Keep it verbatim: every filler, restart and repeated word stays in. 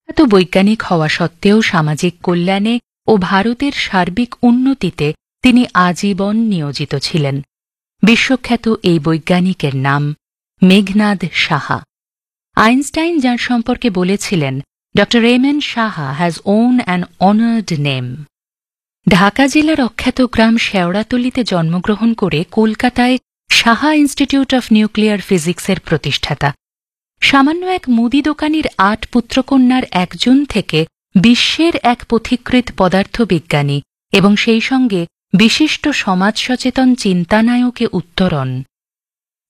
এত বৈজ্ঞানিক হওয়া সত্ত্বেও সামাজিক কল্যাণে ও ভারতের সার্বিক উন্নতিতে তিনি আজীবন নিয়োজিত ছিলেন। বিশ্বখ্যাত এই বৈজ্ঞানিকের নাম মেঘনাদ সাহা। আইনস্টাইন যার সম্পর্কে বলেছিলেন, doctor M N Saha has won an honoured name. Dhaka জেলার অখ্যাত গ্রাম শেওড়াতলিতে জন্মগ্রহণ করে কলকাতায় সাহা ইনস্টিটিউট অফ নিউক্লিয়ার ফিজিক্সের প্রতিষ্ঠাতা। সামান্য এক মুদি দোকানির আট পুত্রকন্যার একজন থেকে বিশ্বের এক পথিকৃৎ পদার্থবিজ্ঞানী এবং সেই সঙ্গে বিশিষ্ট সমাজ সচেতন চিন্তানায়কে উত্তরণ